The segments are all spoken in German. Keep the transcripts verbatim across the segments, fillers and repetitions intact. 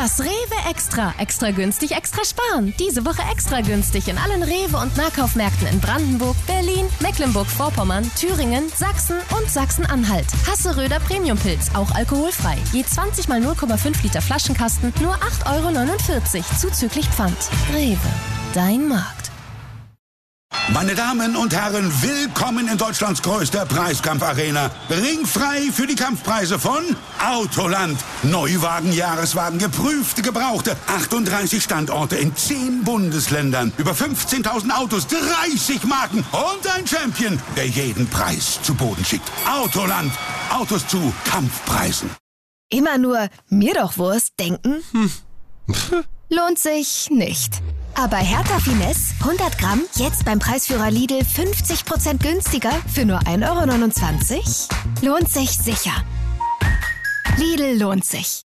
Das Rewe Extra. Extra günstig, extra sparen. Diese Woche extra günstig in allen Rewe- und Nahkaufmärkten in Brandenburg, Berlin, Mecklenburg-Vorpommern, Thüringen, Sachsen und Sachsen-Anhalt. Hasseröder Premiumpilz, auch alkoholfrei. Je zwanzig mal null Komma fünf Liter Flaschenkasten, nur acht Euro neunundvierzig, zuzüglich Pfand. Rewe, dein Markt. Meine Damen und Herren, willkommen in Deutschlands größter Preiskampfarena. Ringfrei für die Kampfpreise von Autoland. Neuwagen, Jahreswagen, geprüfte, gebrauchte. achtunddreißig Standorte in zehn Bundesländern. Über fünfzehntausend Autos, dreißig Marken und ein Champion, der jeden Preis zu Boden schickt. Autoland. Autos zu Kampfpreisen. Immer nur mir doch Wurst denken? Hm. Lohnt sich nicht. Aber Hertha Finesse, hundert Gramm, jetzt beim Preisführer Lidl fünfzig Prozent günstiger für nur ein Euro neunundzwanzig? Lohnt sich sicher. Lidl lohnt sich.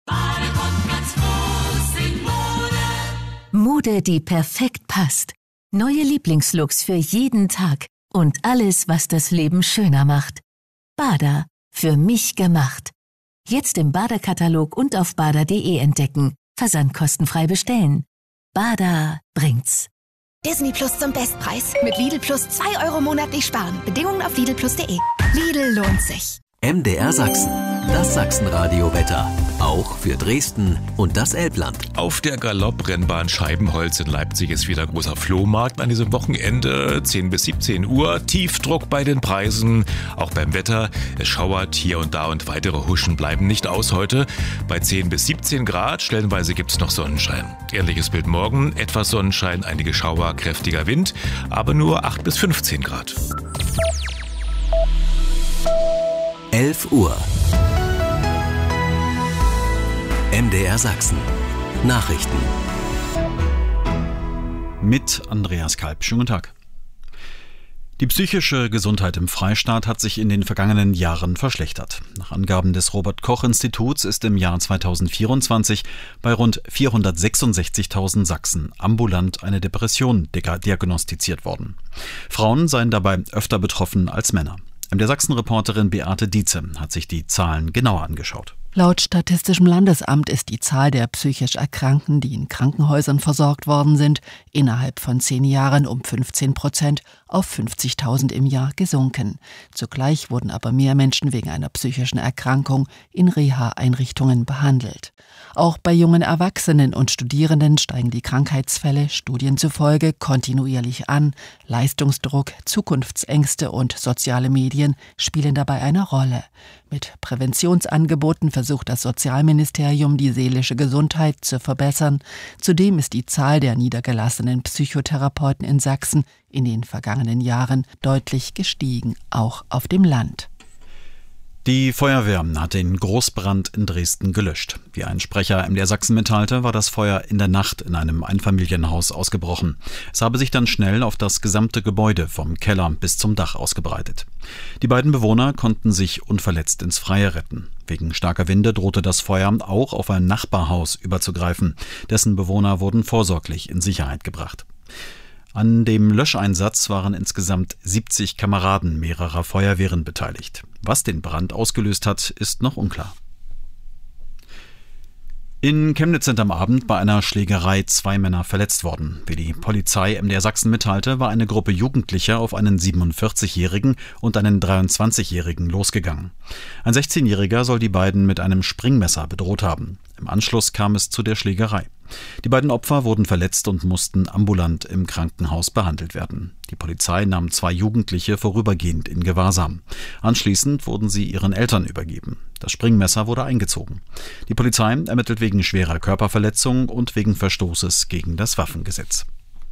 Mode, die perfekt passt. Neue Lieblingslooks für jeden Tag. Und alles, was das Leben schöner macht. Bader, für mich gemacht. Jetzt im Bader-Katalog und auf bader punkt de entdecken. Versand kostenfrei bestellen. Bader bringt's. Disney Plus zum Bestpreis. Mit Lidl Plus zwei Euro monatlich sparen. Bedingungen auf lidl plus punkt de. Lidl lohnt sich. M D R Sachsen. Das Sachsenradio-Wetter. Auch für Dresden und das Elbland. Auf der Galopprennbahn Scheibenholz in Leipzig ist wieder großer Flohmarkt an diesem Wochenende. zehn bis siebzehn Uhr. Tiefdruck bei den Preisen. Auch beim Wetter. Es schauert hier und da und weitere Huschen bleiben nicht aus heute. Bei zehn bis siebzehn Grad. Stellenweise gibt es noch Sonnenschein. Ähnliches Bild morgen. Etwas Sonnenschein, einige Schauer, kräftiger Wind. Aber nur acht bis fünfzehn Grad. elf Uhr. M D R Sachsen. Nachrichten. Mit Andreas Kalb. Schönen guten Tag. Die psychische Gesundheit im Freistaat hat sich in den vergangenen Jahren verschlechtert. Nach Angaben des Robert-Koch-Instituts ist im Jahr zweitausendvierundzwanzig bei rund vierhundertsechsundsechzigtausend Sachsen ambulant eine Depression diagnostiziert worden. Frauen seien dabei öfter betroffen als Männer. M D R Sachsen-Reporterin Beate Dietze hat sich die Zahlen genauer angeschaut. Laut Statistischem Landesamt ist die Zahl der psychisch Erkrankten, die in Krankenhäusern versorgt worden sind, innerhalb von zehn Jahren um fünfzehn Prozent auf fünfzigtausend im Jahr gesunken. Zugleich wurden aber mehr Menschen wegen einer psychischen Erkrankung in Reha-Einrichtungen behandelt. Auch bei jungen Erwachsenen und Studierenden steigen die Krankheitsfälle Studien zufolge kontinuierlich an. Leistungsdruck, Zukunftsängste und soziale Medien spielen dabei eine Rolle. Mit Präventionsangeboten versucht das Sozialministerium, die seelische Gesundheit zu verbessern. Zudem ist die Zahl der niedergelassenen Psychotherapeuten in Sachsen in den vergangenen Jahren deutlich gestiegen, auch auf dem Land. Die Feuerwehr hat den Großbrand in Dresden gelöscht. Wie ein Sprecher M D R Sachsen mitteilte, war das Feuer in der Nacht in einem Einfamilienhaus ausgebrochen. Es habe sich dann schnell auf das gesamte Gebäude vom Keller bis zum Dach ausgebreitet. Die beiden Bewohner konnten sich unverletzt ins Freie retten. Wegen starker Winde drohte das Feuer auch auf ein Nachbarhaus überzugreifen. Dessen Bewohner wurden vorsorglich in Sicherheit gebracht. An dem Löscheinsatz waren insgesamt siebzig Kameraden mehrerer Feuerwehren beteiligt. Was den Brand ausgelöst hat, ist noch unklar. In Chemnitz sind am Abend bei einer Schlägerei zwei Männer verletzt worden. Wie die Polizei M D R Sachsen mitteilte, war eine Gruppe Jugendlicher auf einen siebenundvierzigjährigen und einen dreiundzwanzigjährigen losgegangen. Ein sechzehnjähriger soll die beiden mit einem Springmesser bedroht haben. Im Anschluss kam es zu der Schlägerei. Die beiden Opfer wurden verletzt und mussten ambulant im Krankenhaus behandelt werden. Die Polizei nahm zwei Jugendliche vorübergehend in Gewahrsam. Anschließend wurden sie ihren Eltern übergeben. Das Springmesser wurde eingezogen. Die Polizei ermittelt wegen schwerer Körperverletzung und wegen Verstoßes gegen das Waffengesetz.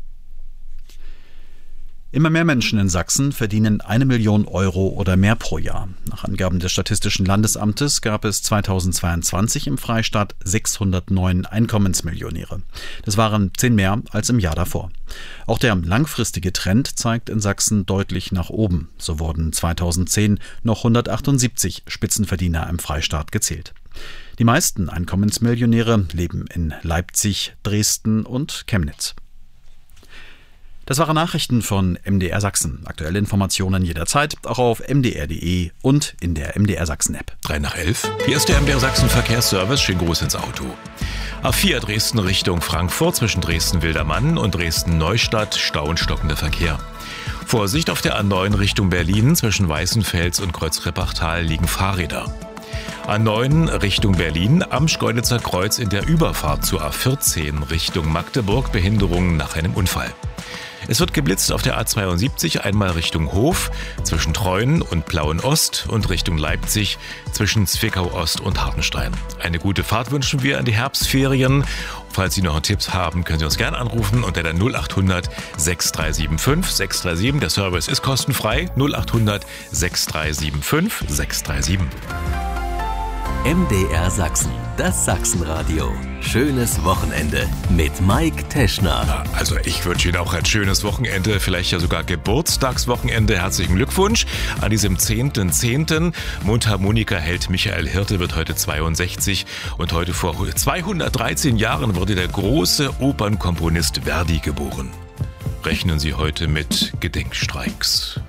Immer mehr Menschen in Sachsen verdienen eine Million Euro oder mehr pro Jahr. Nach Angaben des Statistischen Landesamtes gab es zweitausendzweiundzwanzig im Freistaat sechshundertneun Einkommensmillionäre. Das waren zehn mehr als im Jahr davor. Auch der langfristige Trend zeigt in Sachsen deutlich nach oben. So wurden zweitausendzehn noch hundertachtundsiebzig Spitzenverdiener im Freistaat gezählt. Die meisten Einkommensmillionäre leben in Leipzig, Dresden und Chemnitz. Das waren Nachrichten von M D R Sachsen. Aktuelle Informationen jederzeit, auch auf m d r punkt d e und in der M D R Sachsen App. drei nach elf. Hier ist der M D R Sachsen Verkehrsservice. Schönen Gruß ins Auto. A vier Dresden Richtung Frankfurt zwischen Dresden-Wildermann und Dresden-Neustadt Stau und stockender Verkehr. Vorsicht auf der A neun Richtung Berlin zwischen Weißenfels und Kreuz-Rippachtal liegen Fahrräder. A neun Richtung Berlin am Schkeuditzer Kreuz in der Überfahrt zur A vierzehn Richtung Magdeburg Behinderungen nach einem Unfall. Es wird geblitzt auf der A zweiundsiebzig einmal Richtung Hof zwischen Treuen und Plauen-Ost und Richtung Leipzig zwischen Zwickau-Ost und Hartenstein. Eine gute Fahrt wünschen wir an die Herbstferien. Falls Sie noch einen Tipp haben, können Sie uns gerne anrufen unter der null acht hundert sechs drei sieben fünf sechs drei sieben. Der Service ist kostenfrei. null acht hundert sechs drei sieben fünf sechs drei sieben. M D R Sachsen, das Sachsenradio. Schönes Wochenende mit Mike Teschner. Also ich wünsche Ihnen auch ein schönes Wochenende, vielleicht ja sogar Geburtstagswochenende. Herzlichen Glückwunsch an diesem zehnten zehnten Mundharmonika-Held Michael Hirte wird heute zweiundsechzig und heute vor zweihundertdreizehn Jahren wurde der große Opernkomponist Verdi geboren. Rechnen Sie heute mit Gedenkstreiks.